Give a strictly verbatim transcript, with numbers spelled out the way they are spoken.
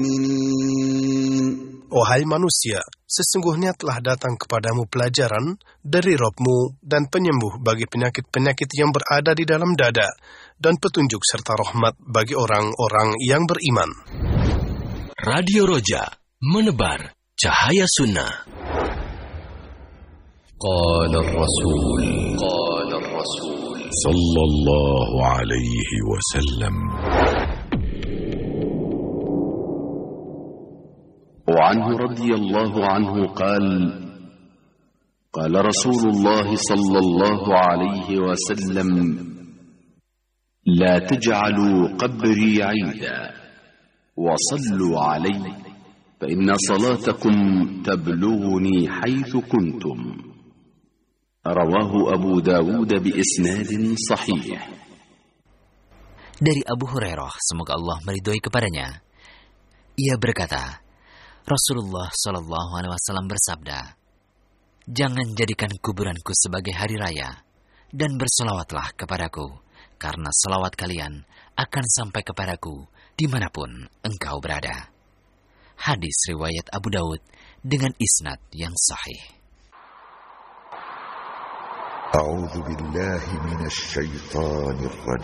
Wahai manusia, sesungguhnya telah datang kepadamu pelajaran dari Rabb-Mu dan penyembuh bagi penyakit-penyakit yang berada di dalam dada, dan petunjuk serta rahmat bagi orang-orang yang beriman. Radio Roja, menebar cahaya sunnah. Qala Rasul, Qala Rasul sallallahu alaihi wasallam. وعنه رضي الله عنه قال قال رسول الله صلى الله عليه وسلم لا تجعلوا قبري عيدا وصلوا علي فإن صلاتكم تبلغني حيث كنتم. رواه أبو داود بإسناد صحيح. Dari Abu Hurairah, semoga Allah meridhoi kepadanya, ia berkata, Rasulullah Shallallahu Alaihi Wasallam bersabda, jangan jadikan kuburanku sebagai hari raya, dan berselawatlah kepadaku, karena selawat kalian akan sampai kepadaku dimanapun engkau berada. Hadis riwayat Abu Daud dengan isnad yang sahih. A'udzu billahi minasy syaithanir rajim.